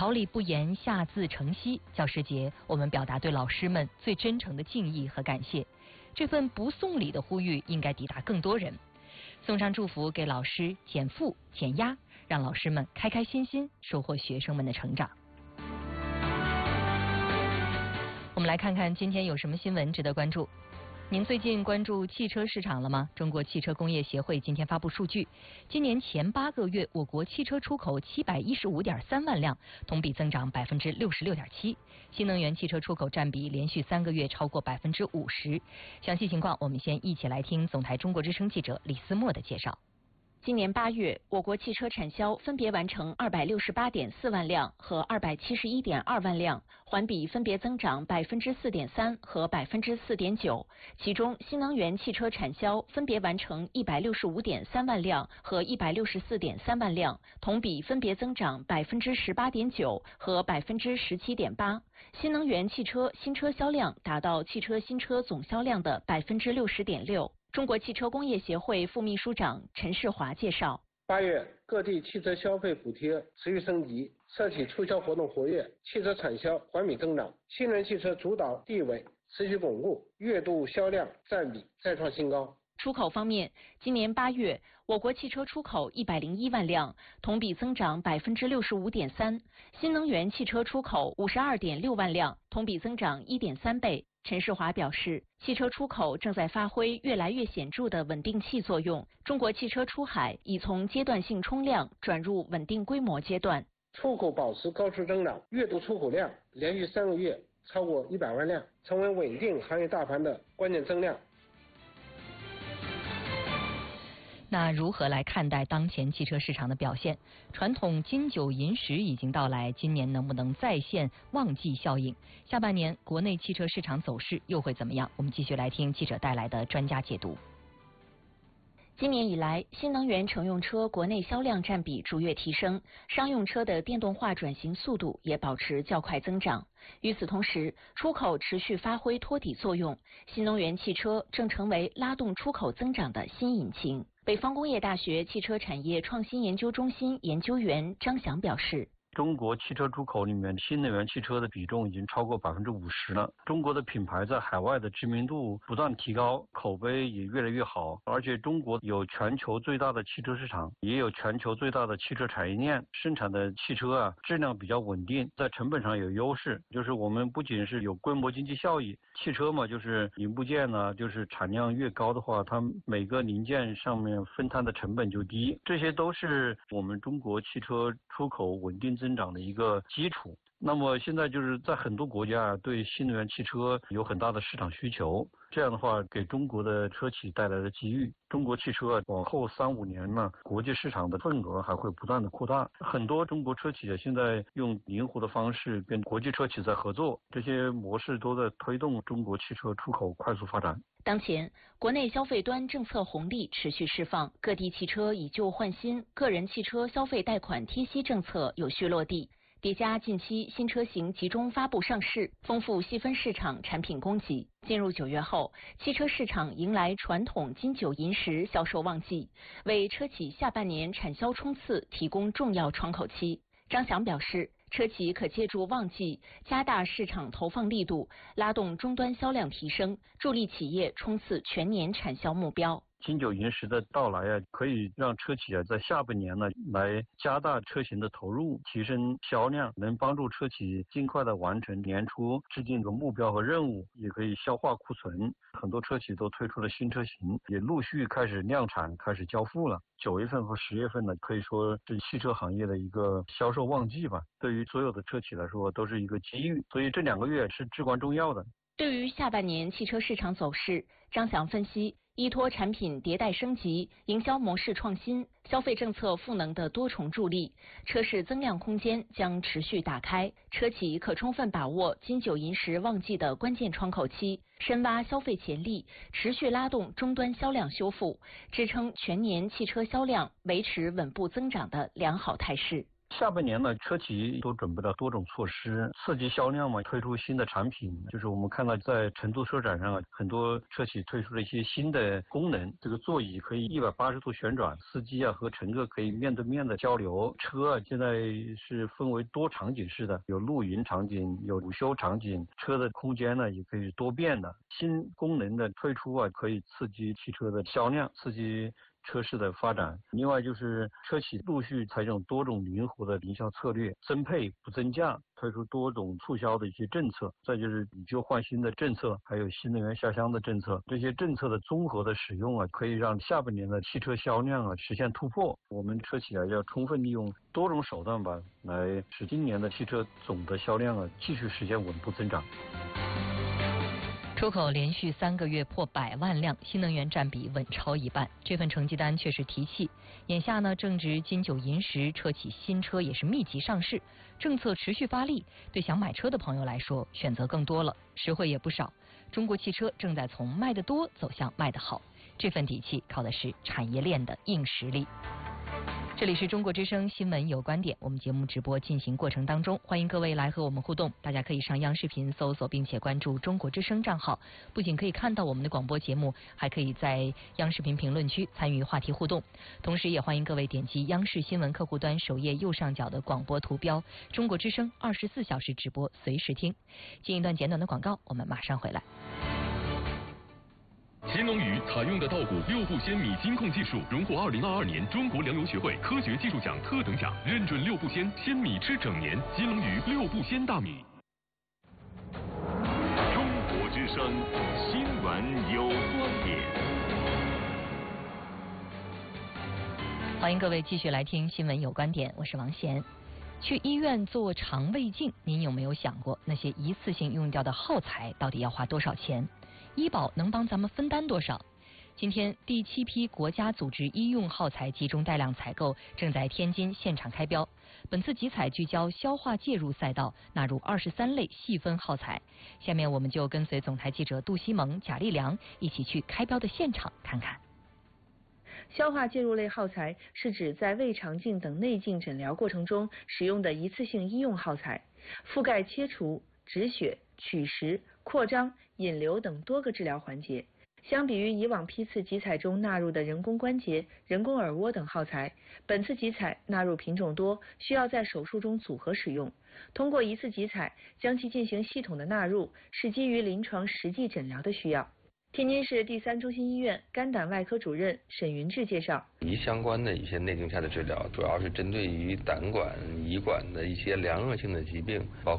桃李不言，下自成蹊。教师节，我们表达对老师们最真诚的敬意和感谢。这份不送礼的呼吁应该抵达更多人，送上祝福给老师，减负减压，让老师们开开心心收获学生们的成长。我们来看看今天有什么新闻值得关注。您最近关注汽车市场了吗？中国汽车工业协会今天发布数据，今年前8个月，我国汽车出口715.3万辆，同比增长66.7%，新能源汽车出口占比连续3个月超过50%。详细情况，我们先一起来听总台中国之声记者李思墨的介绍。 今年8月，我国汽车产销分别完成268.4万辆和271.2万辆，环比分别增长4.3%和4.9%。其中，新能源汽车产销分别完成165.3万辆和164.3万辆，同比分别增长18.9%和17.8%。新能源汽车新车销量达到汽车新车总销量的60.6%。中国汽车工业协会副秘书长陈世华介绍 ，8月各地汽车消费补贴持续升级，车企促销活动活跃，汽车产销环比增长，新能源汽车主导地位持续巩固，月度销量占比再创新高。 出口方面，今年8月，我国汽车出口101万辆，同比增长65.3%；新能源汽车出口52.6万辆，同比增长1.3倍。陈世华表示，汽车出口正在发挥越来越显著的稳定器作用，中国汽车出海已从阶段性冲量转入稳定规模阶段。 出口保持高速增长，月度出口量连续3个月超过100万辆，成为稳定行业大盘的关键增量。 那如何来看待当前汽车市场的表现？传统金九银十已经到来，今年能不能再现旺季效应？下半年国内汽车市场走势又会怎么样？我们继续来听记者带来的专家解读。 今年以来，新能源乘用车国内销量占比逐月提升，商用车的电动化转型速度也保持较快增长。与此同时，出口持续发挥托底作用，新能源汽车正成为拉动出口增长的新引擎。北方工业大学汽车产业创新研究中心研究员张翔表示， 中国汽车出口里面，新能源汽车的比重已经超过50%了。中国的品牌在海外的知名度不断提高，口碑也越来越好。而且中国有全球最大的汽车市场，也有全球最大的汽车产业链，生产的汽车质量比较稳定，在成本上有优势。就是我们不仅是有规模经济效益，汽车嘛，就是零部件呢，就是产量越高的话，它每个零件上面分摊的成本就低，这些都是我们中国汽车出口稳定增长的一个基础。那么现在就是在很多国家对新能源汽车有很大的市场需求，这样的话给中国的车企带来了机遇。中国汽车往后3-5年呢，国际市场的份额还会不断的扩大。很多中国车企现在用灵活的方式跟国际车企在合作，这些模式都在推动中国汽车出口快速发展。 当前，国内消费端政策红利持续释放，各地汽车以旧换新，个人汽车消费贷款贴息政策有序落地。叠加近期新车型集中发布上市，丰富细分市场产品供给。进入9月后，汽车市场迎来传统金九银十销售旺季，为车企下半年产销冲刺提供重要窗口期。张翔表示，车企可借助旺季加大市场投放力度，拉动终端销量提升，助力企业冲刺全年产销目标。 金九银十的到来可以让车企在下半年呢来加大车型的投入，提升销量，能帮助车企尽快的完成年初制定的目标和任务，也可以消化库存。很多车企都推出了新车型，也陆续开始量产，开始交付了。9月份和10月份呢，可以说是汽车行业的一个销售旺季吧，对于所有的车企来说都是一个机遇，所以这2个月是至关重要的。 对于下半年汽车市场走势，张翔分析，依托产品迭代升级、营销模式创新、消费政策赋能的多重助力，车市增量空间将持续打开。车企可充分把握金九银十旺季的关键窗口期，深挖消费潜力，持续拉动终端销量修复，支撑全年汽车销量维持稳步增长的良好态势。 下半年呢，车企都准备了多种措施刺激销量嘛，推出新的产品。就是我们看到在成都车展上啊，很多车企推出了一些新的功能，这个座椅可以180度旋转，司机啊和乘客可以面对面的交流。车啊现在是分为多场景式的，有露营场景，有午休场景，车的空间呢也可以多变的。新功能的推出啊，可以刺激汽车的销量，刺激车市的发展。另外就是车企陆续采用多种灵活的营销策略，增配不增价，推出多种促销的一些政策。再就是以旧换新的政策，还有新能源下乡的政策。这些政策的综合的使用啊，可以让下半年的汽车销量啊实现突破。我们车企啊要充分利用多种手段吧，来使今年的汽车总的销量啊继续实现稳步增长。 出口连续3个月破100万辆，新能源占比稳超一半，这份成绩单确实提气。眼下呢，正值金九银十，车企新车也是密集上市，政策持续发力，对想买车的朋友来说，选择更多了，实惠也不少。中国汽车正在从卖得多走向卖得好，这份底气靠的是产业链的硬实力。这里是中国之声新闻有观点，我们节目直播进行过程当中，欢迎各位来和我们互动。大家可以上央视频搜索并且关注中国之声账号，不仅可以看到我们的广播节目，还可以在央视频评论区参与话题互动。同时也欢迎各位点击央视新闻客户端首页右上角的广播图标，中国之声24小时直播，随时听。进一段简短的广告，我们马上回来。 乾隆鱼采用的稻谷6步鲜米金控技术，荣获2022年中国粮油学会科学技术奖特等奖，认准6步鲜米吃整年。金龙鱼6步鲜大米。 中国之声新闻有观点。 欢迎各位继续来听新闻有观点，我是王贤。去医院做肠胃镜，您有没有想过那些一次性用掉的耗材到底要花多少钱？医保能帮咱们分担多少？今天第7批国家组织医用耗材集中带量采购正在天津现场开标。本次集采聚焦消化介入赛道，纳入23类细分耗材。下面我们就跟随总台记者杜西蒙、贾立良一起去开标的现场看看。 消化介入类耗材是指在胃肠镜等内镜诊疗过程中使用的一次性医用耗材，覆盖切除、止血、取食、扩张、引流等多个治疗环节。相比于以往批次集采中纳入的人工关节、人工耳蜗等耗材，本次集采纳入品种多，需要在手术中组合使用。通过一次集采将其进行系统的纳入，是基于临床实际诊疗的需要。天津市第3中心医院肝胆外科主任沈云志介绍， 胰相关的一些内镜下的治疗，主要是针对于胆管、胰管的一些良恶性的疾病，包